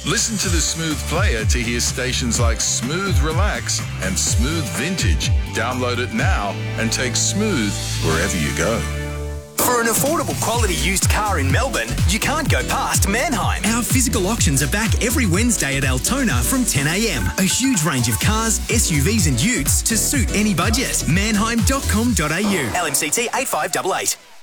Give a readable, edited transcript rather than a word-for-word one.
Listen to the Smooth Player to hear stations like Smooth Relax and Smooth Vintage. Download it now and take Smooth wherever you go. For an affordable quality used car in Melbourne, you can't go past Manheim. Our physical auctions are back every Wednesday at Altona from 10 a.m. A huge range of cars, SUVs and utes to suit any budget. Manheim.com.au. LMCT 8588.